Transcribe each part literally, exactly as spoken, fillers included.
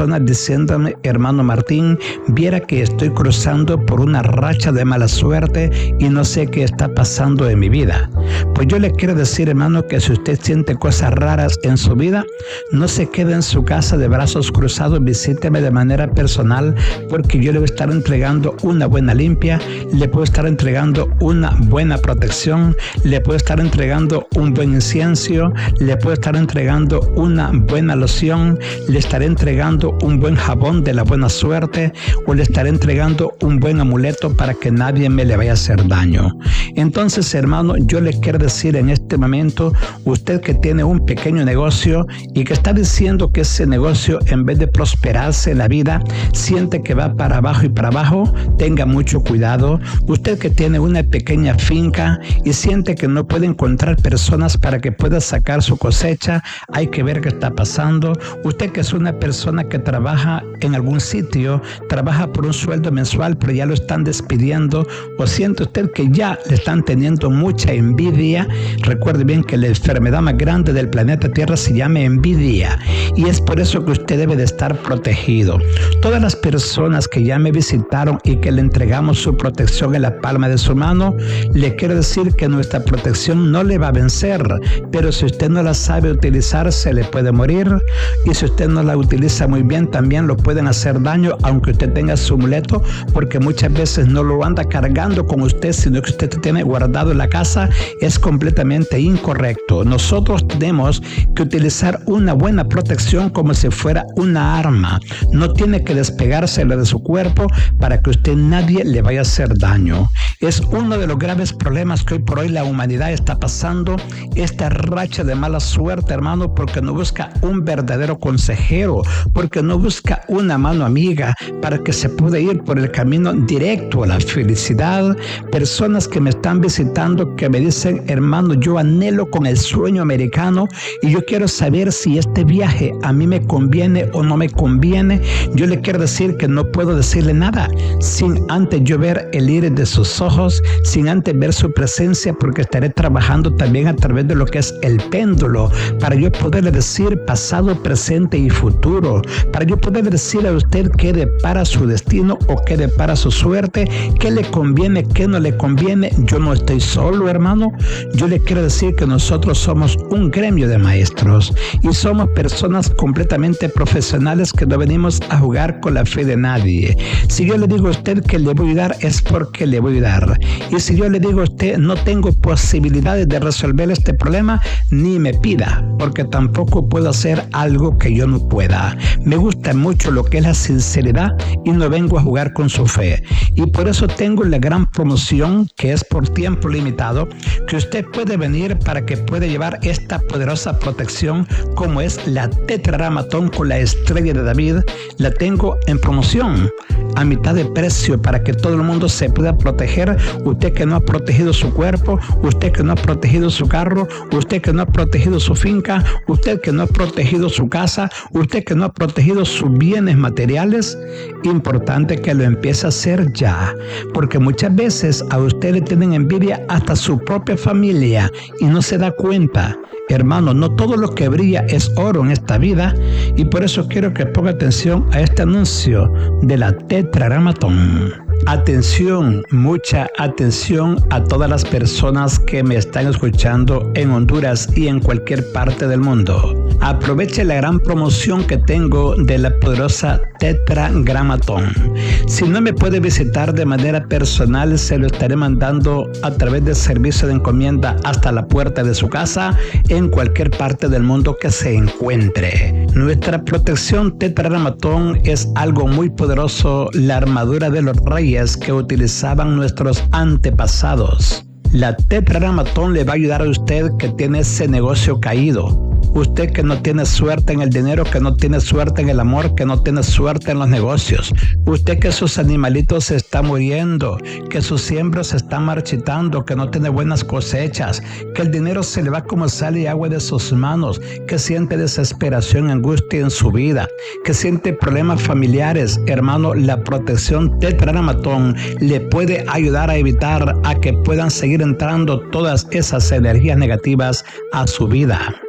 personas diciéndome: hermano Martín, viera que estoy cruzando por una racha de mala suerte y no sé qué está pasando en mi vida. Pues yo le quiero decir, hermano, que si usted siente cosas raras en su vida, no se quede en su casa de brazos cruzados, visíteme de manera personal, porque yo le voy a estar entregando una buena limpia, le puedo estar entregando una buena protección, le puedo estar entregando un buen incienso, le puedo estar entregando una buena loción, le estaré entregando un buen jabón de la buena suerte, o le estaré entregando un buen amuleto para que nadie me le vaya a hacer daño. Entonces, hermano, yo le quiero decir en este momento, usted que tiene un pequeño negocio y que está diciendo que ese negocio, en vez de prosperarse en la vida, siente que va para abajo y para abajo, tenga mucho cuidado. Usted que tiene una pequeña finca y siente que no puede encontrar personas para que pueda sacar su cosecha, hay que ver qué está pasando. Usted que es una persona que trabaja en algún sitio, trabaja por un sueldo mensual, pero ya lo están despidiendo, o siente usted que ya le están teniendo mucha envidia. Recuerde bien que la enfermedad más grande del planeta Tierra se llama envidia, y es por eso que usted debe de estar protegido. Todas las personas que ya me visitaron y que le entregamos su protección en la palma de su mano, le quiero decir que nuestra protección no le va a vencer, pero si usted no la sabe utilizar, se le puede morir, y si usted no la utiliza muy bien, también lo pueden hacer daño, aunque usted tenga su amuleto, porque muchas veces no lo anda cargando con usted, sino que usted lo tiene guardado en la casa. Es completamente incorrecto. Nosotros tenemos que utilizar una buena protección como si fuera una arma. No tiene que despegársela de su cuerpo para que usted nadie le vaya a hacer daño. Es uno de los graves problemas que hoy por hoy la humanidad está pasando, esta racha de mala suerte, hermano, porque no busca un verdadero consejero, porque no busca una mano amiga para que se pueda ir por el camino directo a la felicidad. Personas que me están visitando que me dicen: hermano, yo anhelo con el sueño americano y yo quiero saber si este viaje a mí me conviene o no me conviene. Yo le quiero decir que no puedo decirle nada sin antes yo ver el iris de sus ojos, sin antes ver su presencia, porque estaré trabajando también a través de lo que es el péndulo, para yo poderle decir pasado, presente y futuro, para yo poder decirle a usted qué depara su destino o qué depara su suerte, qué le conviene, qué no le conviene. Yo no estoy solo, hermano. Yo le quiero decir que nosotros somos un gremio de maestros y somos personas completamente profesionales que no venimos a jugar con la fe de nadie. Si yo le digo a usted que le voy a ayudar, es porque le voy a ayudar. Y si yo le digo a usted no tengo posibilidades de resolver este problema, ni me pida, porque tampoco puedo hacer algo que yo no pueda. Me gusta mucho lo que es la sinceridad y no vengo a jugar con su fe. Y por eso tengo la gran promoción, que es por tiempo limitado, que usted puede venir para que pueda llevar esta poderosa protección, como es la tetraramatón con la estrella de David. La tengo en promoción a mitad de precio para que todo el mundo se pueda proteger. Usted que no ha protegido su cuerpo, usted que no ha protegido su carro, usted que no ha protegido su finca, usted que no ha protegido su casa, usted que no ha protegido sus bienes materiales, importante que lo empiece a hacer ya, porque muchas veces a usted le tienen envidia hasta su propia familia y no se da cuenta. Hermano, no todo lo que brilla es oro en esta vida, y por eso quiero que ponga atención a este anuncio de la tetraramatón. Atención, mucha atención a todas las personas que me están escuchando en Honduras y en cualquier parte del mundo. Aproveche la gran promoción que tengo de la poderosa tetragramatón. Si no me puede visitar de manera personal, se lo estaré mandando a través del servicio de encomienda hasta la puerta de su casa en cualquier parte del mundo que se encuentre. Nuestra protección tetragramatón es algo muy poderoso, la armadura de los reyes que utilizaban nuestros antepasados. La tetraramatón le va a ayudar a usted que tiene ese negocio caído. Usted que no tiene suerte en el dinero, que no tiene suerte en el amor, que no tiene suerte en los negocios. Usted que sus animalitos se están muriendo, que sus siembras se están marchitando, que no tiene buenas cosechas, que el dinero se le va como sal y agua de sus manos, que siente desesperación, angustia en su vida, que siente problemas familiares. Hermano, la protección tetraramatón le puede ayudar a evitar a que puedan seguir entrando todas esas energías negativas a su vida.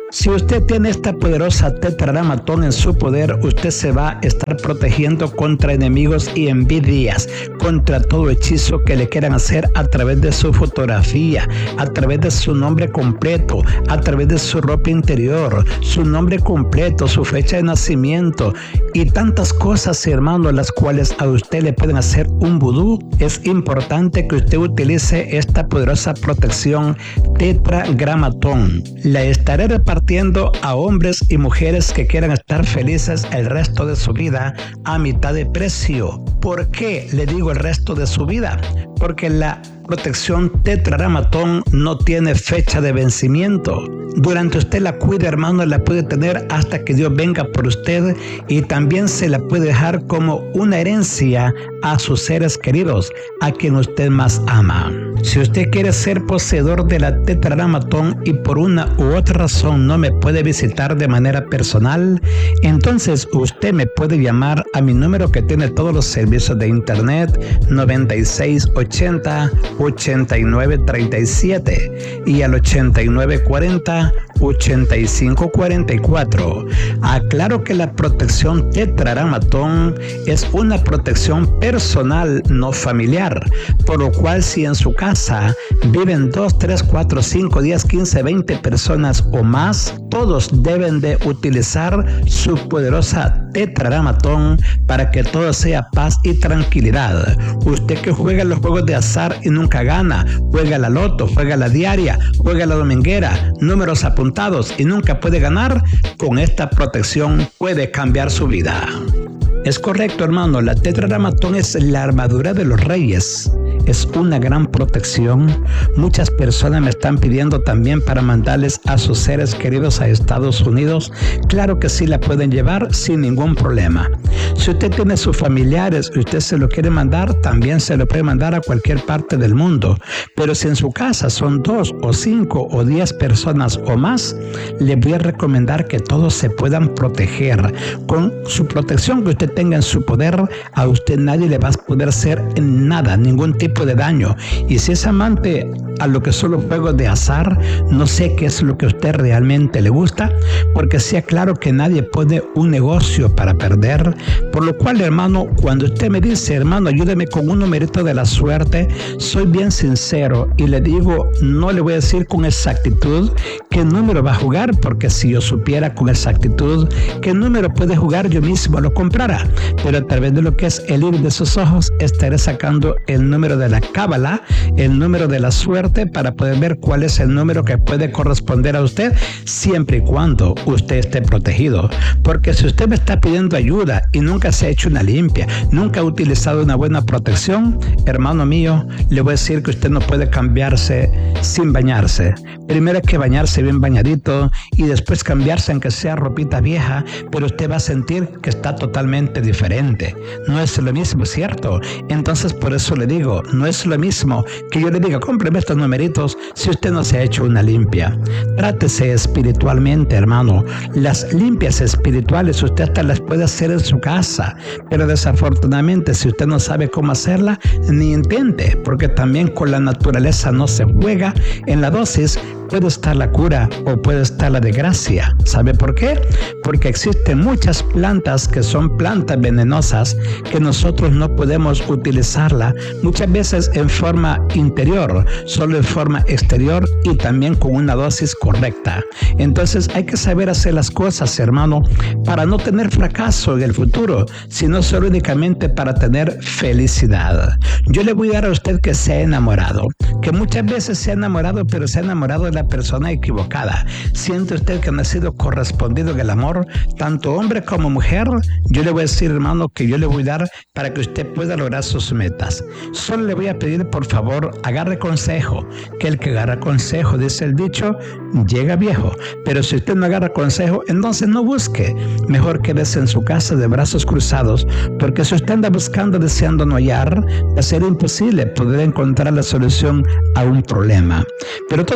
Si usted tiene esta poderosa tetragrámaton en su poder, usted se va a estar protegiendo contra enemigos y envidias, contra todo hechizo que le quieran hacer a través de su fotografía, a través de su nombre completo, a través de su ropa interior, su nombre completo, su fecha de nacimiento y tantas cosas, hermano, las cuales a usted le pueden hacer un vudú. Es importante que usted utilice esta poderosa protección tetragrámaton. La estaré repartiendo a hombres y mujeres que quieran estar felices el resto de su vida a mitad de precio. ¿Por qué le digo el resto de su vida? Porque la protección tetragrámaton no tiene fecha de vencimiento. Durante usted la cuida, hermano, la puede tener hasta que Dios venga por usted, y también se la puede dejar como una herencia a sus seres queridos, a quien usted más ama. Si usted quiere ser poseedor de la tetragrámaton y por una u otra razón no me puede visitar de manera personal, entonces usted me puede llamar a mi número que tiene todos los servicios de internet, noventa y seis ochenta ochenta y nueve treinta y siete, y al ochenta y nueve cuarenta ochenta y cinco cuarenta y cuatro. Aclaro que la protección tetragrámaton es una protección personal, no familiar, por lo cual si en su casa viven dos, tres, cuatro, cinco, diez, quince, veinte personas o más, todos deben de utilizar su poderosa tetragrámaton para que todo sea paz y tranquilidad. Usted que juega los juegos de azar y nunca gana, juega la loto, juega la diaria, juega la dominguera, números apuntados y nunca puede ganar, con esta protección puede cambiar su vida. Es correcto, hermano, la tetragrámaton es la armadura de los reyes. Es una gran protección. Muchas personas me están pidiendo también para mandarles a sus seres queridos a Estados Unidos. Claro que sí la pueden llevar sin ningún problema. Si usted tiene sus familiares y usted se lo quiere mandar, también se lo puede mandar a cualquier parte del mundo. Pero si en su casa son dos o cinco o diez personas o más, le voy a recomendar que todos se puedan proteger. Con su protección que usted tenga en su poder, a usted nadie le va a poder hacer en nada, ningún tipo de daño. Y si es amante a lo que son los juegos de azar, no sé qué es lo que a usted realmente le gusta, porque sea claro que nadie pone un negocio para perder. Por lo cual, hermano, cuando usted me dice, hermano, ayúdeme con un numerito de la suerte, soy bien sincero y le digo, no le voy a decir con exactitud qué número va a jugar, porque si yo supiera con exactitud qué número puede jugar, yo mismo lo comprara. Pero a través de lo que es el iris de sus ojos, estaré sacando el número de la cábala, el número de la suerte, para poder ver cuál es el número que puede corresponder a usted, siempre y cuando usted esté protegido. Porque si usted me está pidiendo ayuda y nunca se ha hecho una limpia, nunca ha utilizado una buena protección, hermano mío, le voy a decir que usted no puede cambiarse sin bañarse. Primero hay que bañarse bien bañadito y después cambiarse aunque sea ropita vieja, pero usted va a sentir que está totalmente diferente. No es lo mismo, ¿cierto? Entonces por eso le digo, no es lo mismo que yo le diga, cómpreme estos numeritos si usted no se ha hecho una limpia. Trátese espiritualmente, hermano. Las limpias espirituales usted hasta las puede hacer en su casa, pero desafortunadamente si usted no sabe cómo hacerla, ni intente, porque también con la naturaleza no se juega. En la dosis puede estar la cura o puede estar la desgracia. ¿Sabe por qué? Porque existen muchas plantas que son plantas venenosas que nosotros no podemos utilizarla muchas veces en forma interior, solo en forma exterior y también con una dosis correcta. Entonces hay que saber hacer las cosas, hermano, para no tener fracaso en el futuro, sino solo únicamente para tener felicidad. Yo le voy a dar a usted que se ha enamorado, que muchas veces se ha enamorado, pero se ha enamorado de la persona equivocada. Siente usted que no ha sido correspondido en el amor, tanto hombre como mujer. Yo le voy a decir, hermano, que yo le voy a dar para que usted pueda lograr sus metas. Solo le voy a pedir, por favor, agarre consejo, que el que agarra consejo, dice el dicho, llega viejo. Pero si usted no agarra consejo, entonces no busque. Mejor quédese en su casa de brazos cruzados, porque si usted anda buscando, deseando no hallar, va a ser imposible poder encontrar la solución a un problema. Pero todo problema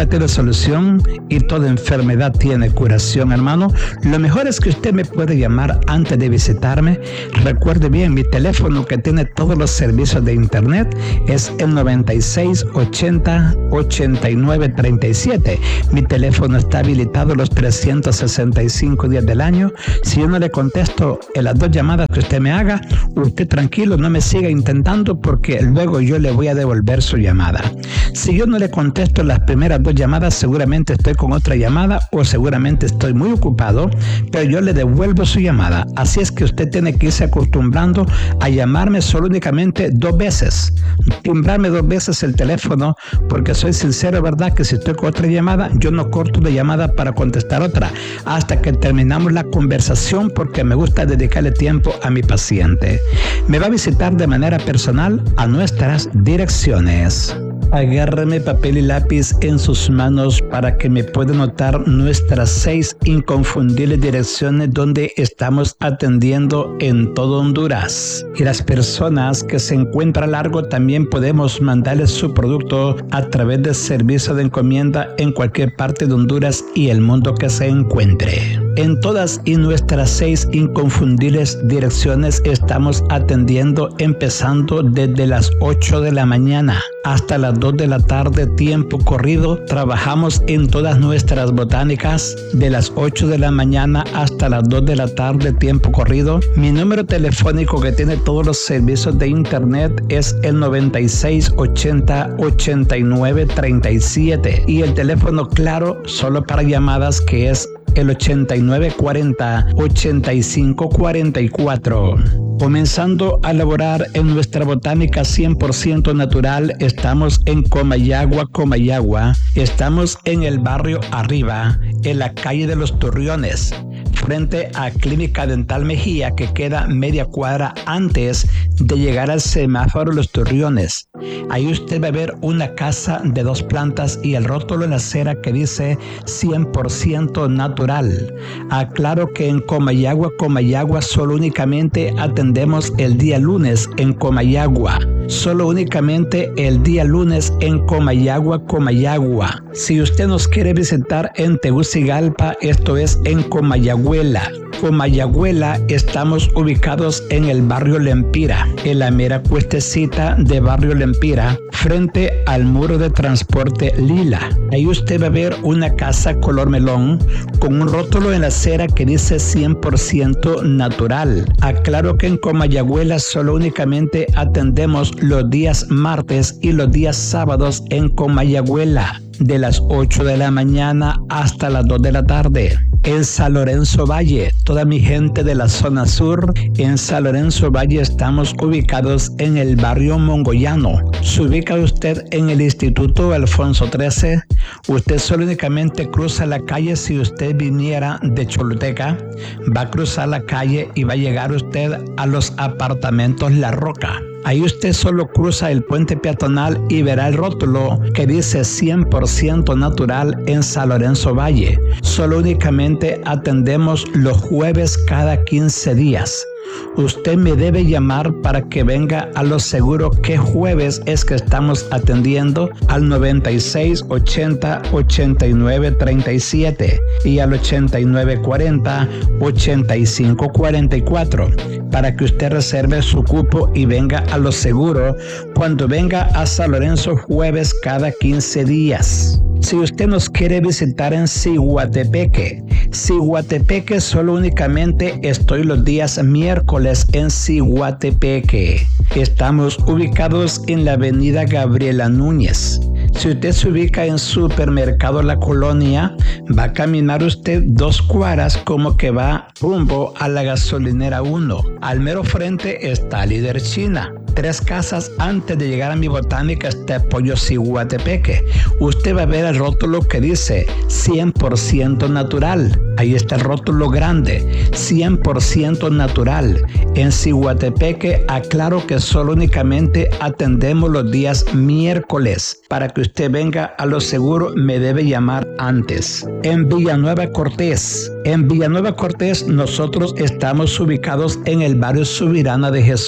problema tiene solución y toda enfermedad tiene curación, hermano. Lo mejor es que usted me puede llamar antes de visitarme. Recuerde bien, mi teléfono que tiene todos los servicios de internet es el noventa y seis ochenta ochenta y nueve treinta y siete. Mi teléfono está habilitado los trescientos sesenta y cinco días del año. Si yo no le contesto en las dos llamadas que usted me haga, usted tranquilo, no me siga intentando porque luego yo le voy a devolver su llamada. Si yo no le contesto las primeras dos llamadas, seguramente estoy con otra llamada o seguramente estoy muy ocupado, pero yo le devuelvo su llamada. Así es que usted tiene que irse acostumbrando a llamarme solo únicamente dos veces. Timbrarme dos veces el teléfono, porque soy sincero, ¿verdad? Que si estoy con otra llamada, yo no corto de llamada para contestar otra hasta que terminamos la conversación, porque me gusta dedicarle tiempo a mi paciente. Me va a visitar de manera personal a nuestras direcciones. Agárreme papel y lápiz en sus manos para que me pueda notar nuestras seis inconfundibles direcciones donde estamos atendiendo en todo Honduras. Y las personas que se encuentran largo también podemos mandarles su producto a través del servicio de encomienda en cualquier parte de Honduras y el mundo que se encuentre. En todas y nuestras seis inconfundibles direcciones estamos atendiendo empezando desde las ocho de la mañana hasta las dos de la tarde, tiempo corrido. Trabajamos en todas nuestras botánicas de las ocho de la mañana hasta las dos de la tarde, tiempo corrido. Mi número telefónico que tiene todos los servicios de internet es el noventa y seis ochenta ochenta y nueve treinta y siete y el teléfono claro solo para llamadas que es el ochenta y nueve cuarenta ochenta y cinco cuarenta y cuatro. Comenzando a laborar en nuestra botánica cien por ciento natural, estamos en Comayagua, Comayagua. Estamos en el barrio Arriba, en la calle de los Torreones, frente a Clínica Dental Mejía, que queda media cuadra antes de llegar al semáforo Los Torreones. Ahí usted va a ver una casa de dos plantas y el rótulo en la acera que dice cien por ciento natural. Aclaro que en Comayagua, Comayagua solo únicamente atendemos el día lunes en Comayagua. Solo únicamente el día lunes en Comayagua, Comayagua. Si usted nos quiere visitar en Tegucigalpa, esto es en Comayagüela. Comayagüela, estamos ubicados en el barrio Lempira, en la mera cuestecita de barrio Lempira, frente al muro de transporte Lila. Ahí usted va a ver una casa color melón con un rótulo en la acera que dice cien por ciento natural. Aclaro que en Comayagüela solo únicamente atendemos los días martes y los días sábados en Comayagüela, de las ocho de la mañana hasta las dos de la tarde. En San Lorenzo Valle, toda mi gente de la zona sur, en San Lorenzo Valle estamos ubicados en el barrio Mongoyano. Se ubica usted en el Instituto Alfonso trece. Usted solo únicamente cruza la calle. Si usted viniera de Choluteca, va a cruzar la calle y va a llegar usted a los apartamentos La Roca. Ahí usted solo cruza el puente peatonal y verá el rótulo que dice cien por ciento natural en San Lorenzo Valle. Solo únicamente atendemos los jueves cada quince días. Usted me debe llamar para que venga a lo seguro qué jueves es que estamos atendiendo al noventa y seis ochenta ochenta y nueve treinta y siete y al ochenta y nueve cuarenta ochenta y cinco cuarenta y cuatro para que usted reserve su cupo y venga a lo seguro cuando venga a San Lorenzo jueves cada quince días. Si usted nos quiere visitar en Ciguatepeque, Ciguatepeque solo únicamente estoy los días miércoles en Ciguatepeque. Estamos ubicados en la avenida Gabriela Núñez. Si usted se ubica en Supermercado La Colonia, va a caminar usted dos cuadras como que va rumbo a la gasolinera uno. Al mero frente está Líder China. Tres casas antes de llegar a mi botánica está Pollo Ciguatepeque. Usted va a ver el rótulo que dice cien por ciento natural. Ahí está el rótulo grande, cien por ciento natural. En Ciguatepeque aclaro que solo únicamente atendemos los días miércoles. Para que usted venga a lo seguro me debe llamar antes. En Villanueva Cortés, en Villanueva Cortés nosotros estamos ubicados en el barrio Subirana de Jesús.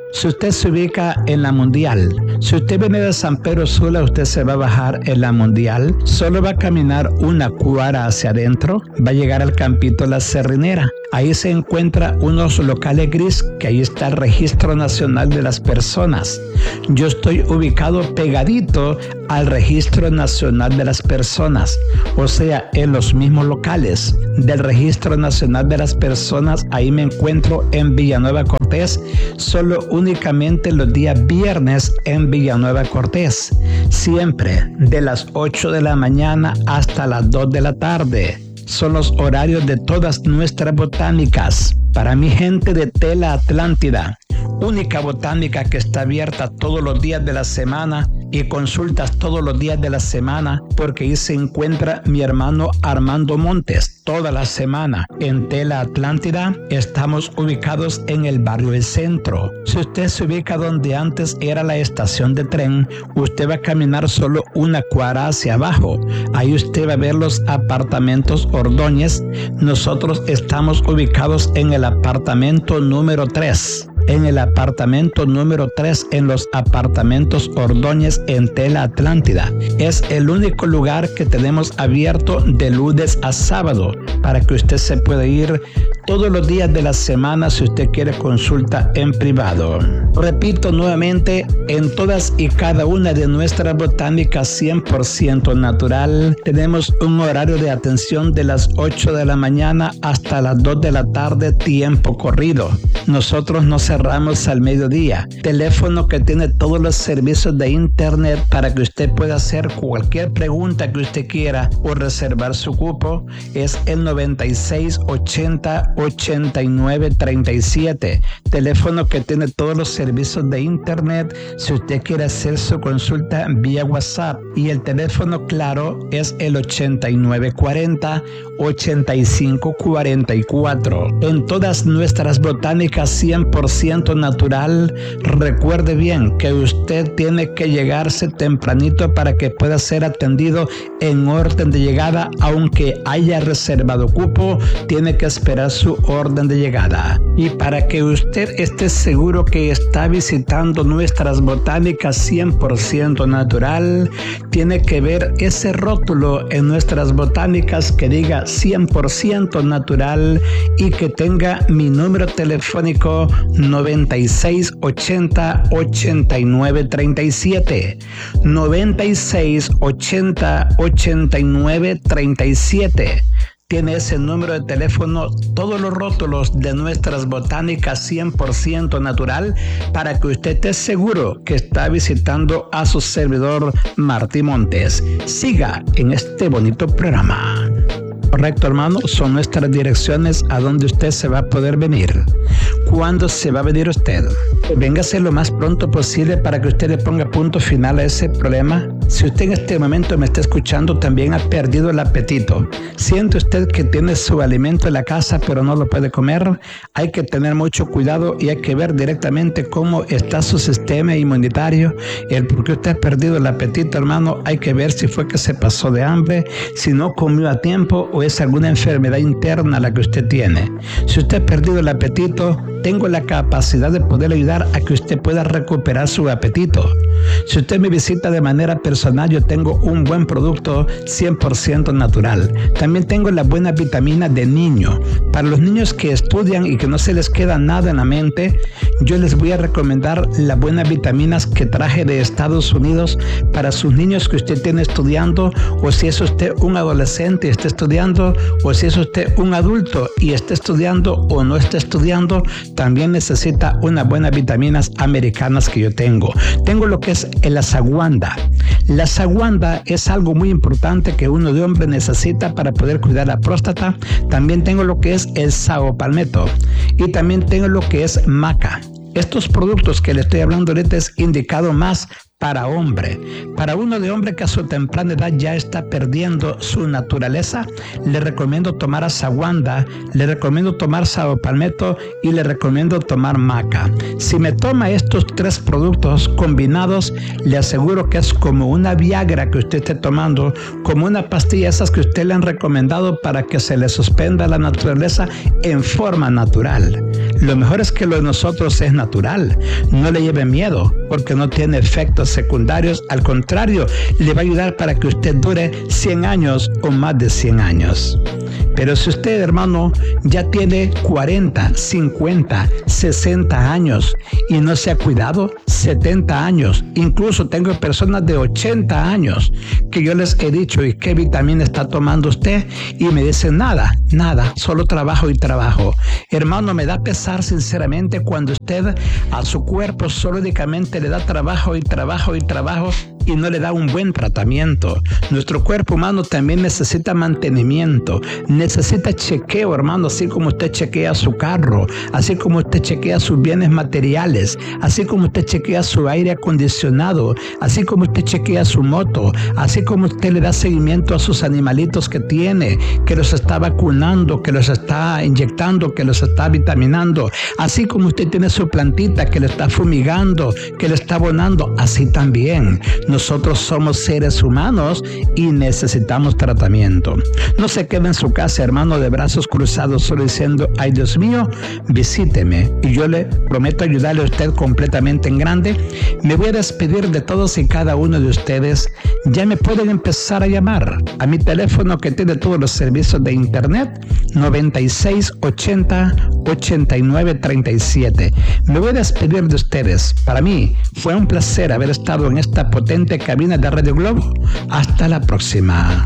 Si usted se ubica en la Mundial, si usted viene de San Pedro Sula, usted se va a bajar en la Mundial, solo va a caminar una cuadra hacia adentro, va a llegar al campito La Cerrinera. Ahí se encuentra unos locales gris, que ahí está el Registro Nacional de las Personas. Yo estoy ubicado pegadito al Registro Nacional de las Personas, o sea, en los mismos locales del Registro Nacional de las Personas. Ahí me encuentro en Villanueva Cortés, solo únicamente los días viernes en Villanueva Cortés, siempre de las ocho de la mañana hasta las dos de la tarde. Son los horarios de todas nuestras botánicas. Para mi gente de Tela Atlántida, única botánica que está abierta todos los días de la semana y consultas todos los días de la semana, porque ahí se encuentra mi hermano Armando Montes toda la semana. En Tela Atlántida estamos ubicados en el barrio del Centro. Si usted se ubica donde antes era la estación de tren, usted va a caminar solo una cuadra hacia abajo. Ahí usted va a ver los apartamentos Ordóñez. Nosotros estamos ubicados en el apartamento número tres. En el apartamento número tres, en los apartamentos Ordóñez en Tela Atlántida. Es el único lugar que tenemos abierto de lunes a sábado para que usted se pueda ir todos los días de la semana si usted quiere consulta en privado. Repito nuevamente, en todas y cada una de nuestras botánicas cien por ciento natural, tenemos un horario de atención de las ocho de la mañana hasta las dos de la tarde, tiempo corrido. Nosotros no cerramos al mediodía. Teléfono que tiene todos los servicios de internet para que usted pueda hacer cualquier pregunta que usted quiera o reservar su cupo es el noventa y seis ochenta ochenta y nueve treinta y siete. Teléfono que tiene todos los servicios de internet si usted quiere hacer su consulta vía WhatsApp, y el teléfono claro es el ochenta y nueve cuarenta ochenta y cinco cuarenta y cuatro. En todas nuestras botánicas cien por ciento natural, recuerde bien que usted tiene que llegarse tempranito para que pueda ser atendido en orden de llegada. Aunque haya reservado cupo, tiene que esperar su orden de llegada. Y para que usted esté seguro que está visitando nuestras botánicas cien por ciento natural, tiene que ver ese rótulo en nuestras botánicas que diga cien por ciento natural y que tenga mi número telefónico noventa y seis ochenta ochenta y nueve treinta y siete. noventa y seis ochenta ochenta y nueve treinta y siete. Tiene ese número de teléfono todos los rótulos de nuestras botánicas cien por ciento natural para que usted esté seguro que está visitando a su servidor Martí Montes. Siga en este bonito programa. Correcto, hermano, son nuestras direcciones a donde usted se va a poder venir. ¿Cuándo se va a venir usted? Véngase lo más pronto posible para que usted le ponga punto final a ese problema. Si usted en este momento me está escuchando, también ha perdido el apetito. Siente usted que tiene su alimento en la casa pero no lo puede comer, hay que tener mucho cuidado y hay que ver directamente cómo está su sistema inmunitario. El por qué usted ha perdido el apetito, hermano, hay que ver si fue que se pasó de hambre, si no comió a tiempo o es alguna enfermedad interna la que usted tiene. Si usted ha perdido el apetito, tengo la capacidad de poder ayudar a que usted pueda recuperar su apetito. Si usted me visita de manera personal, yo tengo un buen producto cien por ciento natural. También tengo las buenas vitaminas de niño. Para los niños que estudian y que no se les queda nada en la mente, yo les voy a recomendar las buenas vitaminas que traje de Estados Unidos para sus niños que usted tiene estudiando, o si es usted un adolescente y está estudiando, o si es usted un adulto y está estudiando o no está estudiando, también necesita unas buenas vitaminas americanas que yo tengo. Tengo lo que es el asaguanda. La asaguanda es algo muy importante que uno de hombre necesita para poder cuidar la próstata. También tengo lo que es el saopalmeto y también tengo lo que es maca. Estos productos que le estoy hablando ahorita es indicado más para hombre. Para uno de hombre que a su temprana edad ya está perdiendo su naturaleza, le recomiendo tomar asaguanda, le recomiendo tomar saopalmeto y le recomiendo tomar maca. Si me toma estos tres productos combinados, le aseguro que es como una Viagra que usted esté tomando, como una pastilla esas que usted le han recomendado para que se le suspenda la naturaleza en forma natural. Lo mejor es que lo de nosotros es natural. No le lleve miedo porque no tiene efectos secundarios. Al contrario, le va a ayudar para que usted dure cien años o más de cien años. Pero si usted, hermano, ya tiene cuarenta, cincuenta, sesenta años y no se ha cuidado, setenta años, incluso tengo personas de ochenta años que yo les he dicho, ¿y qué vitamina está tomando usted? Y me dicen, nada, nada, solo trabajo y trabajo. Hermano, me da pesar sinceramente cuando usted a su cuerpo solamente le da trabajo y trabajo y trabajo y no le da un buen tratamiento. Nuestro cuerpo humano también necesita mantenimiento, necesita chequeo, hermano, así como usted chequea su carro, así como usted chequea sus bienes materiales, así como usted chequea su aire acondicionado, así como usted chequea su moto, así como usted le da seguimiento a sus animalitos que tiene, que los está vacunando, que los está inyectando, que los está vitaminando, así como usted tiene su plantita que le está fumigando, que le está abonando, así también nosotros somos seres humanos y necesitamos tratamiento. No se quede en su casa, hermano, de brazos cruzados solo diciendo, ay Dios mío, visíteme y yo le prometo ayudarle a usted completamente en grande. Me voy a despedir de todos y cada uno de ustedes. Ya me pueden empezar a llamar a mi teléfono que tiene todos los servicios de internet, noventa y seis ochenta ochenta y nueve treinta y siete. Me voy a despedir de ustedes. Para mí fue un placer haber estado en esta potente cabina de Radio Globo. Hasta la próxima.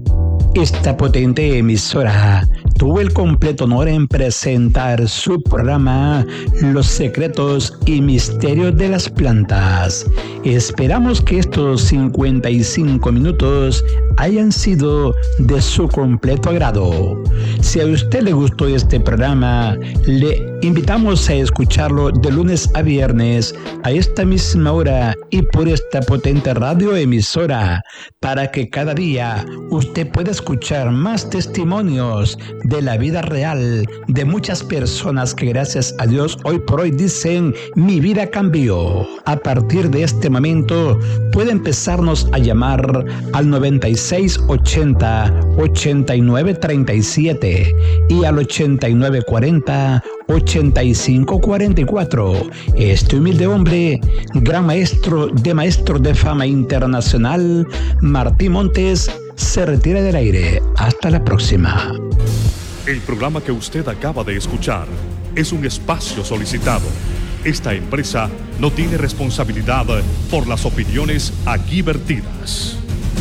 Esta potente emisora tuvo el completo honor en presentar su programa Los secretos y misterios de las plantas. Esperamos que estos cincuenta y cinco minutos hayan sido de su completo agrado. Si a usted le gustó este programa, le invitamos a escucharlo de lunes a viernes a esta misma hora y por esta potente radioemisora para que cada día usted pueda escuchar más testimonios de la vida real de muchas personas que gracias a Dios hoy por hoy dicen mi vida cambió. A partir de este momento puede empezarnos a llamar al noventa y seis ochenta ochenta y nueve treinta y siete y al ochenta y nueve cuarenta ochenta y cinco cuarenta y cuatro. Este humilde hombre, gran maestro de maestros de fama internacional, Martín Montes, se retira del aire. Hasta la próxima. El programa que usted acaba de escuchar es un espacio solicitado. Esta empresa no tiene responsabilidad por las opiniones aquí vertidas.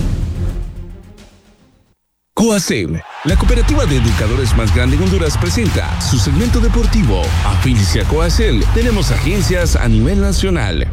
Coacel, la cooperativa de educadores más grande en Honduras, presenta su segmento deportivo. Afílice a Coacel. Tenemos agencias a nivel nacional.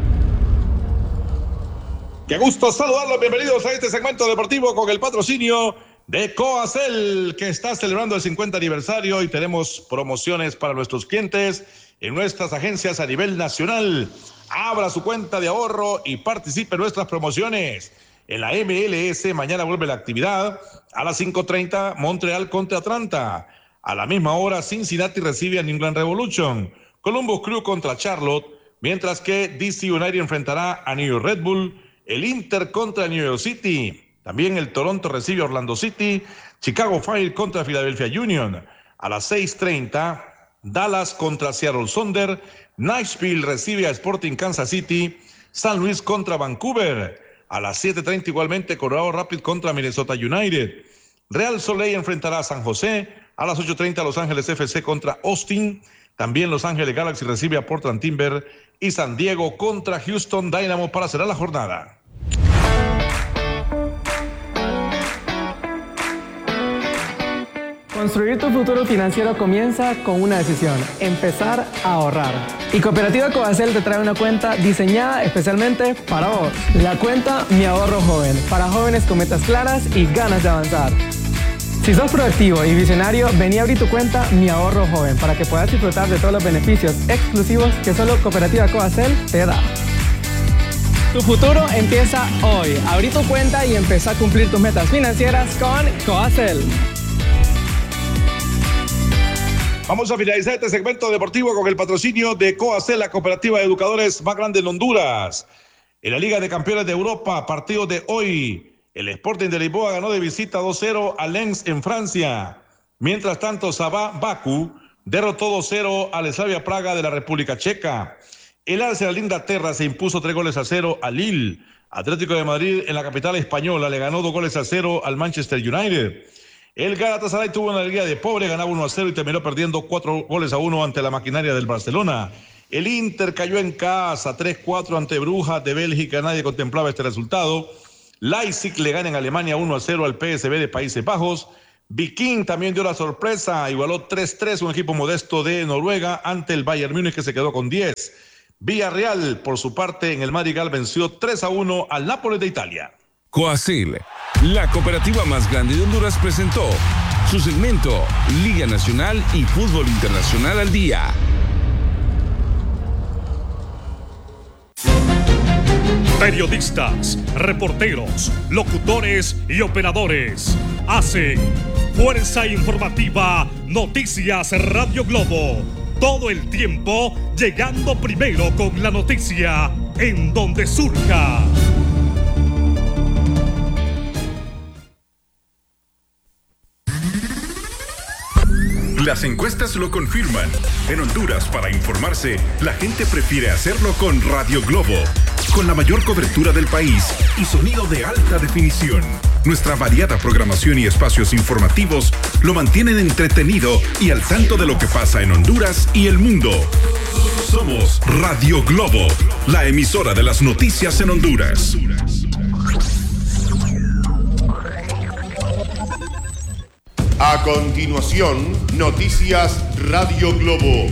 Qué gusto saludarlos, bienvenidos a este segmento deportivo con el patrocinio de Coacel, que está celebrando el cincuenta aniversario y tenemos promociones para nuestros clientes en nuestras agencias a nivel nacional. Abra su cuenta de ahorro y participe en nuestras promociones. En la M L S mañana vuelve la actividad a las cinco treinta, Montreal contra Atlanta. A la misma hora Cincinnati recibe a New England Revolution, Columbus Crew contra Charlotte, mientras que D C United enfrentará a New York Red Bull, el Inter contra New York City. También el Toronto recibe a Orlando City, Chicago Fire contra Philadelphia Union. A las seis treinta, Dallas contra Seattle Thunder, Nashville recibe a Sporting Kansas City, San Luis contra Vancouver. A las siete treinta igualmente Colorado Rapids contra Minnesota United. Real Soleil enfrentará a San José. A las ocho treinta Los Ángeles F C contra Austin. También Los Ángeles Galaxy recibe a Portland Timber. Y San Diego contra Houston Dynamo para cerrar la jornada. Construir tu futuro financiero comienza con una decisión: empezar a ahorrar. Y Cooperativa Coacel te trae una cuenta diseñada especialmente para vos. La cuenta Mi Ahorro Joven, para jóvenes con metas claras y ganas de avanzar. Si sos proactivo y visionario, vení a abrir tu cuenta Mi Ahorro Joven para que puedas disfrutar de todos los beneficios exclusivos que solo Cooperativa Coacel te da. Tu futuro empieza hoy. Abrí tu cuenta y empieza a cumplir tus metas financieras con Coacel. Vamos a finalizar este segmento deportivo con el patrocinio de Coacel, la cooperativa de educadores más grande en Honduras. En la Liga de Campeones de Europa, partido de hoy, el Sporting de Lisboa ganó de visita dos cero a Lens en Francia. Mientras tanto, Sabah Baku derrotó dos cero al Slavia Praga de la República Checa. El Arsenal de Inglaterra se impuso tres goles a cero a Lille. Atlético de Madrid en la capital española le ganó dos goles a cero al Manchester United. El Galatasaray tuvo una alegría de pobre, ganaba uno a cero y terminó perdiendo cuatro goles a uno ante la maquinaria del Barcelona. El Inter cayó en casa tres cuatro ante Brujas de Bélgica, nadie contemplaba este resultado. Leipzig le gana en Alemania uno a cero al P S V de Países Bajos. Viking también dio la sorpresa, igualó tres tres, un equipo modesto de Noruega ante el Bayern Múnich que se quedó con diez. Villarreal, por su parte, en el Madrigal venció tres a uno al Nápoles de Italia. Coacel, la cooperativa más grande de Honduras, presentó su segmento Liga Nacional y Fútbol Internacional al Día. Periodistas, reporteros, locutores y operadores hacen Fuerza Informativa Noticias Radio Globo. Todo el tiempo llegando primero con la noticia en donde surja. Las encuestas lo confirman. En Honduras, para informarse, la gente prefiere hacerlo con Radio Globo, con la mayor cobertura del país y sonido de alta definición. Nuestra variada programación y espacios informativos lo mantienen entretenido y al tanto de lo que pasa en Honduras y el mundo. Somos Radio Globo, la emisora de las noticias en Honduras. A continuación, Noticias Radio Globo.